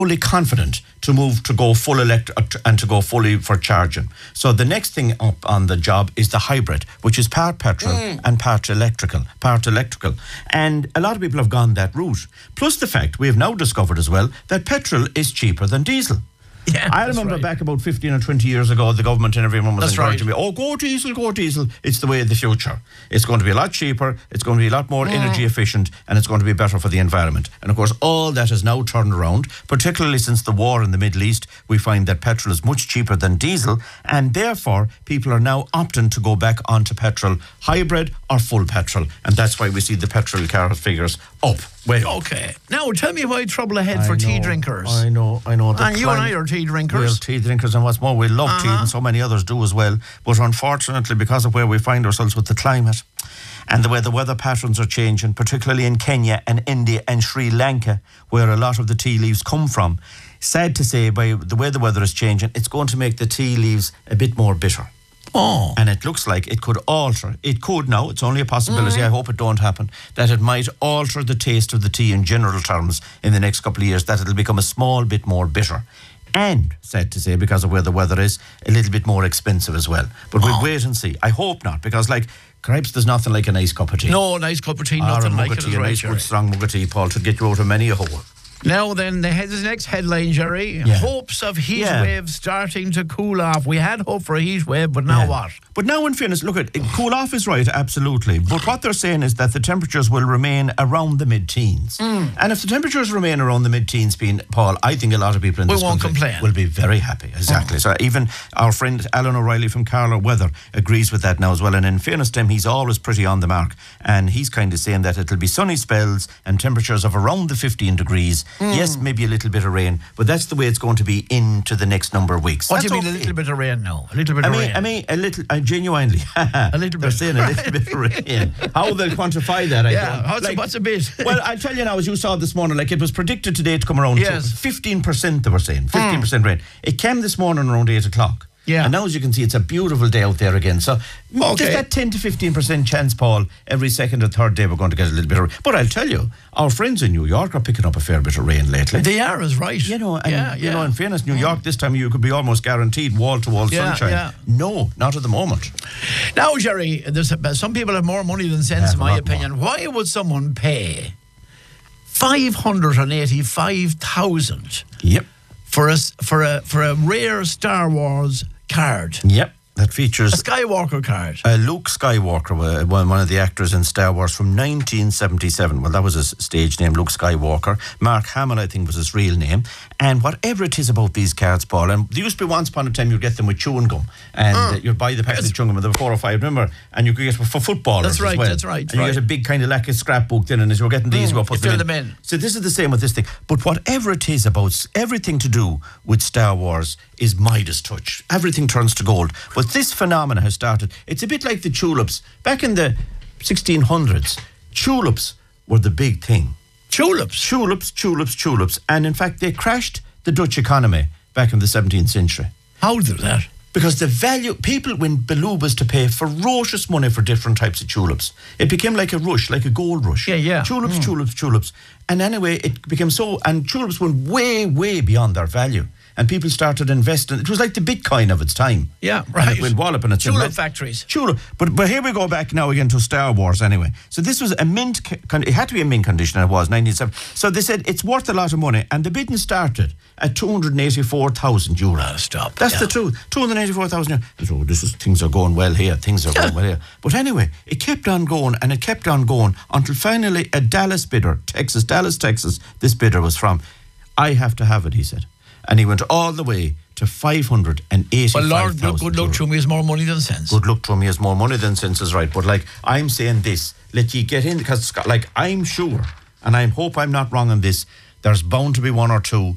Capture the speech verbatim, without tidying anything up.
fully confident to move to go full electric and to go fully for charging. So the next thing up on the job is the hybrid, which is part petrol mm. and part electrical, part electrical. And a lot of people have gone that route. Plus the fact we have now discovered as well that petrol is cheaper than diesel. Yeah, I remember right. back about fifteen or twenty years ago, the government and everyone was that's encouraging right. me, oh, go diesel, go diesel. It's the way of the future. It's going to be a lot cheaper, it's going to be a lot more mm. energy efficient, and it's going to be better for the environment. And of course, all that has now turned around, particularly since the war in the Middle East. We find that petrol is much cheaper than diesel, and therefore, people are now opting to go back onto petrol, hybrid or full petrol. And that's why we see the petrol car figures up. Way up. Okay. Now, tell me why trouble ahead I for know, tea drinkers. I know, I know. And you and I are tea drinkers. We're tea drinkers, and what's more, we love uh-huh. tea, and so many others do as well. But unfortunately, because of where we find ourselves with the climate and the way the weather patterns are changing, particularly in Kenya and India and Sri Lanka, where a lot of the tea leaves come from, sad to say, by the way the weather is changing, it's going to make the tea leaves a bit more bitter. Oh. And it looks like it could alter, it could now, it's only a possibility, mm. I hope it don't happen, that it might alter the taste of the tea in general terms in the next couple of years, that it'll become a small bit more bitter. And, sad to say, because of where the weather is, a little bit more expensive as well. But we'll oh. wait and see. I hope not, because like, cripes, there's nothing like a nice cup of tea. No, a nice cup of tea, nothing like it. A nice good strong mug of tea, Paul, to get you out of many a hole. Now then, the, the next headline, Jerry. Yeah. Hopes of heat yeah. waves starting to cool off. We had hope for a heat wave, but now yeah. what? But now, in fairness, look, it, cool off is right, absolutely. But what they're saying is that the temperatures will remain around the mid-teens. Mm. And if the temperatures remain around the mid-teens, being, Paul, I think a lot of people in we this won't country complain. will be very happy. Exactly. Mm. So even our friend Alan O'Reilly from Carlow Weather agrees with that now as well. And in fairness to him, he's always pretty on the mark. And he's kind of saying that it'll be sunny spells and temperatures of around the fifteen degrees. Mm. Yes, maybe a little bit of rain, but that's the way it's going to be into the next number of weeks. What that's do you mean okay. a little bit of rain now? A little bit I of mean, rain? I mean, a little, uh, genuinely. a little They're bit. saying a little bit of rain. How they'll quantify that, I yeah, don't how's like, what's a bit? Well, I'll tell you now, as you saw this morning, like it was predicted today to come around yes. to fifteen percent, they were saying, fifteen percent mm. rain. It came this morning around eight o'clock. Yeah. And now, as you can see, it's a beautiful day out there again. So, okay. just that ten to fifteen percent chance, Paul, every second or third day we're going to get a little bit of rain. But I'll tell you, our friends in New York are picking up a fair bit of rain lately. They are, is right. You know, and, yeah, you yeah. know, in fairness, New York this time of year could be almost guaranteed wall-to-wall yeah, sunshine. Yeah. No, not at the moment. Now, Jerry, there's a, some people have more money than sense, yeah, in my opinion. More. Why would someone pay five hundred eighty-five thousand Yep. for a, for a, for a rare Star Wars card? Yep. That features a Skywalker card. Uh, Luke Skywalker, uh, one, one of the actors in Star Wars from nineteen seventy-seven. Well, that was his stage name, Luke Skywalker. Mark Hamill, I think, was his real name. And whatever it is about these cards, Paul, and there used to be once upon a time you'd get them with chewing gum, and mm. uh, you'd buy the packet of chewing gum, and there were four or five, remember? And you could get for footballers. That's right. As well. That's right. And right. you get a big kind of lacquer scrapbook then, and as you were getting these, mm, you go put you them, them in. in. So this is the same with this thing. But whatever it is about everything to do with Star Wars is Midas touch. Everything turns to gold. But this phenomenon has started. It's a bit like the tulips. Back in the sixteen hundreds, tulips were the big thing. Tulips? Tulips, tulips, tulips. And in fact, they crashed the Dutch economy back in the seventeenth century. How did that? Because the value, people went balubas to pay ferocious money for different types of tulips. It became like a rush, like a gold rush. Yeah, yeah. Tulips, mm. tulips, tulips. And anyway, it became so, and tulips went way, way beyond their value. And people started investing. It was like the Bitcoin of its time. Yeah, right. And it went wallop and it's tulip factories. Tulip. But but here we go back now again to Star Wars anyway. So this was a mint, con- it had to be a mint condition, and it was, nineteen seventy. So they said it's worth a lot of money. And the bidding started at two hundred eighty-four thousand euros. Oh, stop. That's yeah. the truth. two hundred eighty-four thousand euros. So this is, things are going well here. Things are going well here. But anyway, it kept on going and it kept on going until finally a Dallas bidder, Texas, Dallas, Texas, this bidder was from, I have to have it, he said. And he went all the way to five hundred eighty-five thousand. Well, Lord, good luck to him, he has more money than sense. Good luck to him, he has more money than sense is right. But like, I'm saying this, let ye get in, because like, I'm sure, and I hope I'm not wrong on this, there's bound to be one or two